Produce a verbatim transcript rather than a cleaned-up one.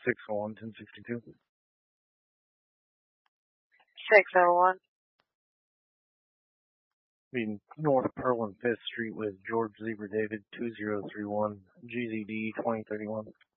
six oh one, ten sixty-two. six oh one. Be North Pearl and fifth Street with George Zebra David, two zero three one, G Z D twenty thirty-one.